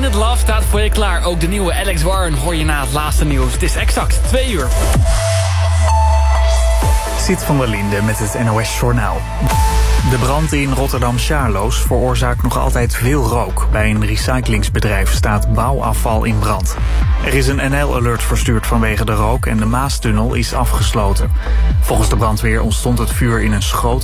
Tainted Love staat voor je klaar. Ook de nieuwe Alex Warren hoor je na het laatste nieuws. Het is exact 2 uur. Siet van der Linde met het NOS Journaal. De brand in Rotterdam-Charloes veroorzaakt nog altijd veel rook. Bij een recyclingsbedrijf staat bouwafval in brand. Er is een NL-alert verstuurd vanwege de rook en de Maastunnel is afgesloten. Volgens de brandweer ontstond het vuur in een schroot